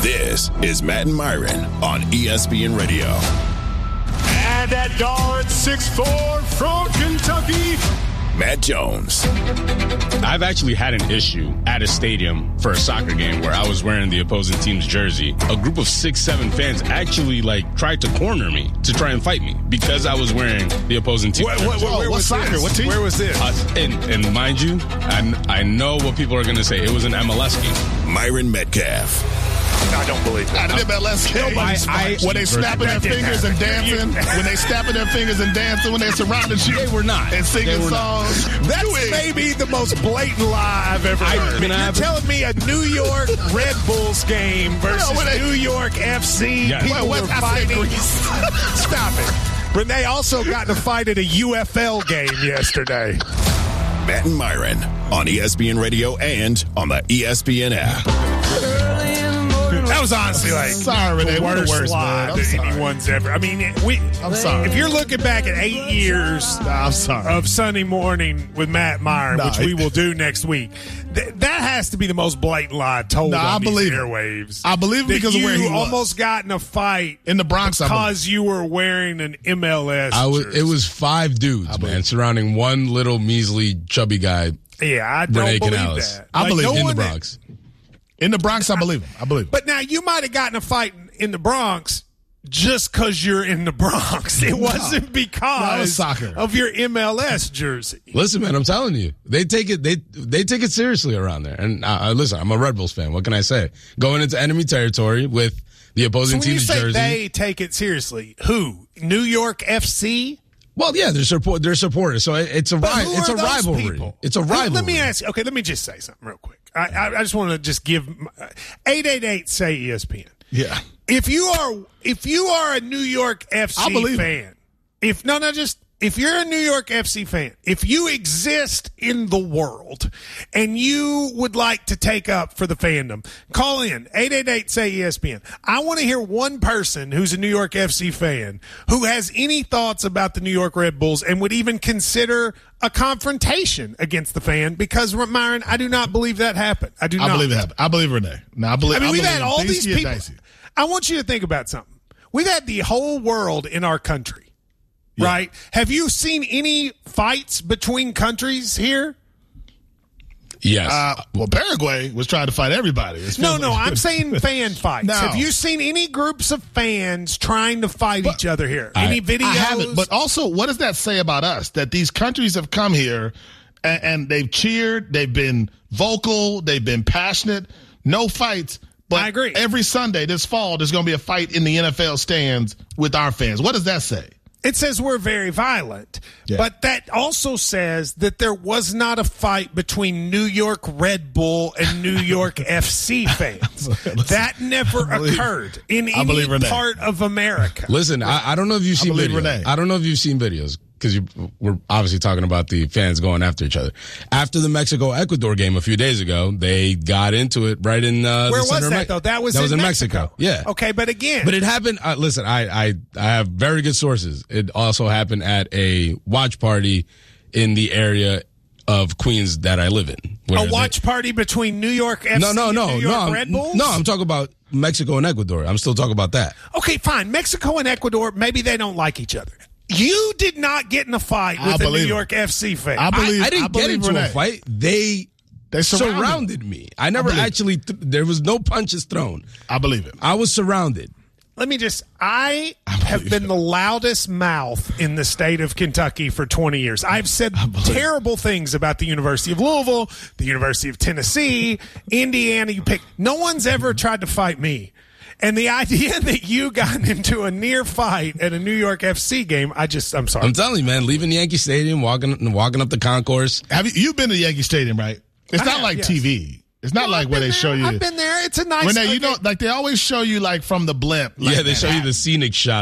This is Matt and Myron on ESPN Radio. And at guard 6'4" from Kentucky, Matt Jones. I've actually had an issue at a stadium for a soccer game where I was wearing the opposing team's jersey. A group of 6-7 fans actually tried to corner me to try and fight me because I was wearing the opposing team's jersey. What soccer? What team? Where was this? And mind you, I know what people are going to say. It was an MLS game. Myron Metcalf. I don't believe that. Not an MLS game. When they snapping their fingers and dancing. When they snapping their fingers and dancing. When they surrounded you. They were not. And singing songs. That's maybe the most blatant lie I've ever heard. You're telling me a New York Red Bulls game versus New York FC. Yeah. People were fighting. Stop it. Renee also got in a fight at a UFL game yesterday. Matt and Myron on ESPN Radio and on the ESPN app. That was honestly sorry, the we're the worst worst, lie man. that anyone's ever. I mean, I'm sorry. If you're looking back at 8 years I'm sorry. of Sunday morning with Matt Meyer, which we will do next week, that has to be the most blatant lie told on these airwaves. I believe it because of where he was. You almost got in a fight in the Bronx because you were wearing an MLS jersey. It was 5 dudes, man, surrounding one little measly chubby guy. Yeah, I don't Renee believe Canales. that. I believe in the Bronx. In the Bronx, I believe him. But now you might have gotten a fight in the Bronx just because you're in the Bronx. It wasn't because of your MLS jersey. Listen, man, I'm telling you, they take it seriously around there. And listen, I'm a Red Bulls fan. What can I say? Going into enemy territory with the opposing team's jersey. When you say they take it seriously, who? New York FC? Well, yeah, they're supporters. So it's a rivalry. People? It's a rivalry. Let me ask you. Okay, let me just say something real quick. I just want to just give 888 say ESPN. Yeah. If you are a New York FC fan, if you're a New York FC fan, if you exist in the world and you would like to take up for the fandom, call in 888 say ESPN. I want to hear one person who's a New York FC fan who has any thoughts about the New York Red Bulls and would even consider a confrontation against the fan, because Myron, I do not believe that happened. I believe it happened. I believe Renee. No, we've had all these people. Dicey. I want you to think about something. We've had the whole world in our country. Yeah. Right? Have you seen any fights between countries here? Yes. Well, Paraguay was trying to fight everybody. No, I'm saying fan fights. No. Have you seen any groups of fans trying to fight each other here? Any videos? I haven't. But also, what does that say about us? That these countries have come here and they've cheered, they've been vocal, they've been passionate, no fights. But I agree. Every Sunday this fall, there's going to be a fight in the NFL stands with our fans. What does that say? It says we're very violent, but that also says that there was not a fight between New York Red Bull and New York FC fans. That never occurred in any part of America. Listen, I don't know if you've seen videos. I don't know if you've seen videos, because we're obviously talking about the fans going after each other. After the Mexico-Ecuador game a few days ago, they got into it right in Where was that, though? That was in Mexico. Yeah. Okay, but again. But it happened, listen, I have very good sources. It also happened at a watch party in the area of Queens that I live in. A watch party between New York FC and New York Red Bulls? No, I'm talking about Mexico and Ecuador. I'm still talking about that. Okay, fine. Mexico and Ecuador, maybe they don't like each other. You did not get in a fight with a New York FC fan. I didn't get into a fight. They surrounded me. I never actually, there was no punches thrown. I believe it. I was surrounded. I have been the loudest mouth in the state of Kentucky for 20 years. I've said terrible things about the University of Louisville, the University of Tennessee, Indiana. No one's ever tried to fight me. And the idea that you got into a near fight at a New York FC game, I'm sorry. I'm telling you, man, leaving Yankee Stadium, walking up the concourse. You've been to Yankee Stadium, right? It's not like TV. It's not like where they show you. I've been there. It's a nice. Renee, they always show you from the blimp. They show you the scenic shot.